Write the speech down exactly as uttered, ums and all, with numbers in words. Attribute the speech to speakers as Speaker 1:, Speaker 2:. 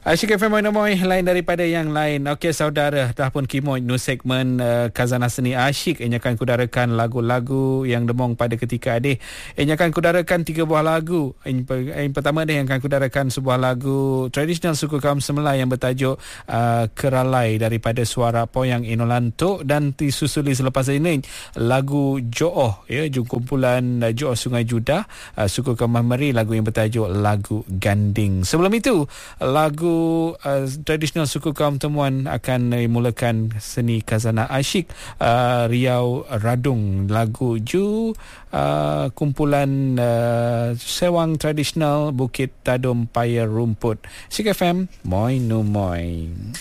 Speaker 1: Asyik F M Moy lain daripada yang lain. Okey saudara, dah pun kimoy nu segmen uh, Khazanah Seni Asyik yang akan kudarakan lagu-lagu yang demong pada ketika adih. Yang akan kudarakan tiga buah lagu. Yang, yang pertama dia yang akan kudarakan sebuah lagu tradisional suku kaum Semela yang bertajuk uh, Keralai daripada suara Poyang Inolantok, dan disusuli selepas ini lagu Jo'oh ya, kumpulan uh, Jo'oh Sungai Judah uh, suku kaum Mahmeri, lagu yang bertajuk Lagu Ganding. Sebelum itu lagu Uh, tradisional suku kaum Temuan akan dimulakan seni Khazanah Asyik uh, Riau Radung, lagu Ju uh, kumpulan uh, sewang tradisional Bukit Tadum Paya Rumput. Sik F M Moy no Moy.